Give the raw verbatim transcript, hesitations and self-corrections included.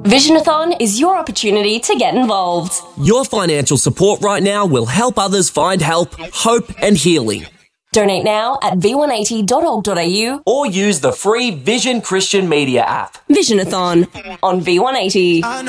Visionathon is your opportunity to get involved. Your financial support right now will help others find help, hope and healing. Donate now at v one eighty dot org dot a u Or use the free Vision Christian Media app. Visionathon on v one eighty.